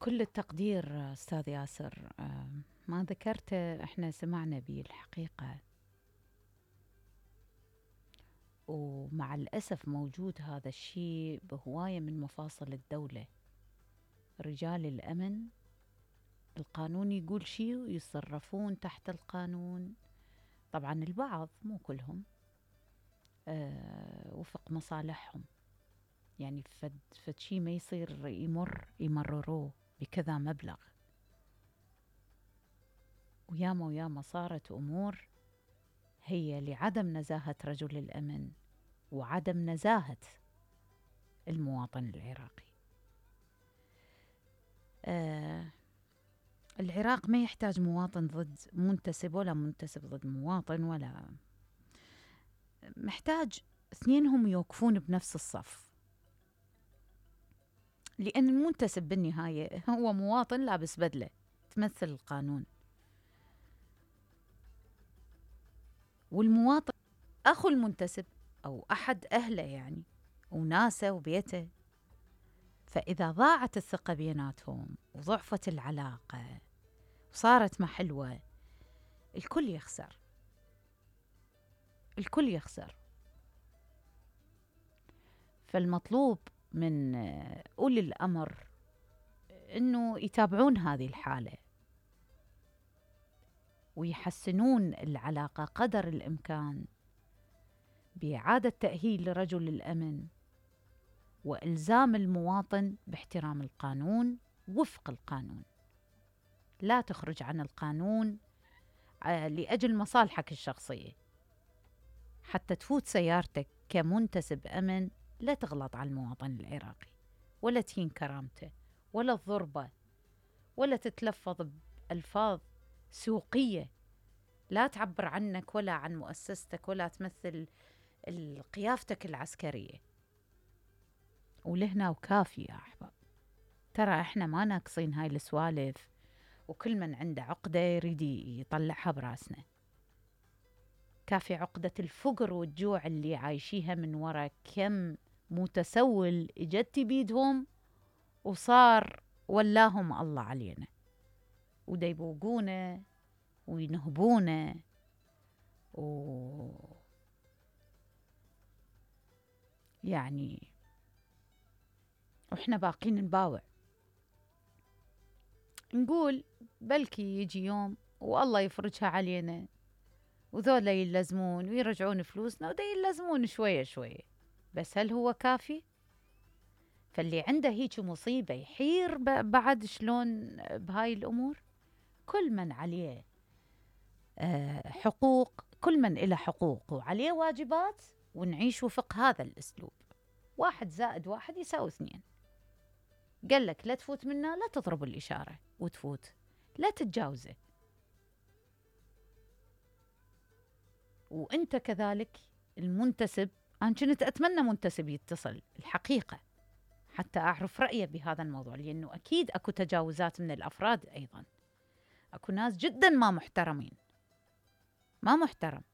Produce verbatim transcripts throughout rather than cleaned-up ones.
كل التقدير أستاذ ياسر. آه، ما ذكرته إحنا سمعنا به الحقيقة، ومع الأسف موجود هذا الشيء بهواية من مفاصل الدولة. رجال الأمن القانون يقول شيء ويتصرفون تحت القانون، طبعا البعض مو كلهم، آه وفق مصالحهم. يعني فد, فد شيء ما يصير يمر يمرروه بكذا مبلغ. وياما وياما صارت أمور هي لعدم نزاهة رجل الأمن وعدم نزاهة المواطن العراقي. آه العراق ما يحتاج مواطن ضد منتسب، ولا منتسب ضد مواطن، ولا محتاج اثنينهم يوقفون بنفس الصف، لأن المنتسب بالنهاية هو مواطن لابس بدلة تمثل القانون، والمواطن أخو المنتسب أو أحد أهله يعني وناسه وبيته. فإذا ضاعت الثقة بيناتهم وضعفت العلاقة وصارت ما حلوة، الكل يخسر، الكل يخسر. فالمطلوب من أولي الأمر أنه يتابعون هذه الحالة ويحسنون العلاقة قدر الإمكان بإعادة تأهيل رجل الأمن وإلزام المواطن باحترام القانون وفق القانون. لا تخرج عن القانون لأجل مصالحك الشخصية. حتى تفوت سيارتك كمنتسب أمن لا تغلط على المواطن العراقي، ولا تهين كرامته، ولا الضربة، ولا تتلفظ بألفاظ سوقية لا تعبر عنك ولا عن مؤسستك ولا تمثل قيافتك العسكرية. ولهنا وكافي يا أحباب. ترى إحنا ما ناقصين هاي السوالف، وكل من عنده عقدة يريد يطلعها براسنا. كافي عقدة الفقر والجوع اللي عايشيها من وراء كم متسول اجت بيدهم وصار ولاهم الله علينا، وديبوقونا وينهبونا و يعني وإحنا باقين نباوع، نقول بلكي يجي يوم والله يفرجها علينا وذولا يلزمون ويرجعون فلوسنا ودا يلزمون شوية شوية. بس هل هو كافي؟ فاللي عنده هيك مصيبة يحير بعد شلون بهاي الأمور. كل من عليه آه حقوق، كل من إله حقوق وعليه واجبات، ونعيش وفق هذا الأسلوب. واحد زائد واحد يساوي اثنين. قال لك لا تفوت منا، لا تضرب الإشارة وتفوت، لا تتجاوزه. وانت كذلك المنتسب، أنا كنت أتمنى منتسب يتصل الحقيقة حتى أعرف رأيه بهذا الموضوع، لأنه أكيد أكو تجاوزات من الأفراد أيضا. أكو ناس جدا ما محترمين، ما محترم.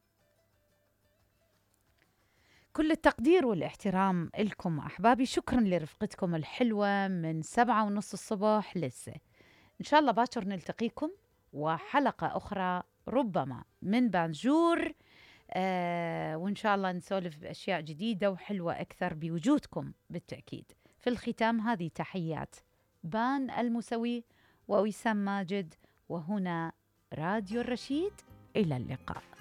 كل التقدير والاحترام لكم أحبابي. شكرا لرفقتكم الحلوة من سبعة ونص الصبح لسه. إن شاء الله باكر نلتقيكم وحلقة أخرى ربما من بانجور، آه وإن شاء الله نسولف بأشياء جديدة وحلوة أكثر بوجودكم بالتأكيد. في الختام هذه تحيات بان المسوي ووسام ماجد، وهنا راديو الرشيد. إلى اللقاء.